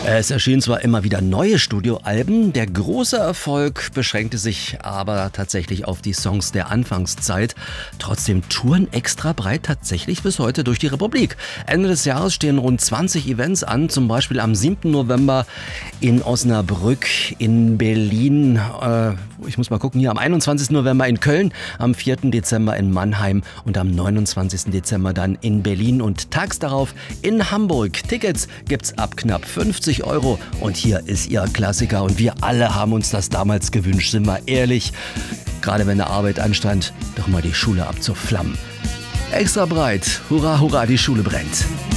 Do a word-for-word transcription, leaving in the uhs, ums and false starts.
Es erschienen zwar immer wieder neue Studioalben, der große Erfolg beschränkte sich aber tatsächlich auf die Songs der Anfangszeit. Trotzdem touren Extra Breit tatsächlich bis heute durch die Republik. Ende des Jahres stehen rund zwanzig Events an, zum Beispiel am siebten November in Osnabrück, in Berlin, äh, ich muss mal gucken, hier am einundzwanzigsten November in Köln, am vierten Dezember in Mannheim und am neunundzwanzigsten Dezember dann in Berlin und tags darauf in Hamburg. Tickets gibt's ab knapp fünfzig Euro und hier ist Ihr Klassiker und wir alle haben uns das damals gewünscht, sind wir ehrlich. Gerade wenn der Arbeit anstand, doch mal die Schule abzuflammen. Extra Breit, hurra, hurra, die Schule brennt.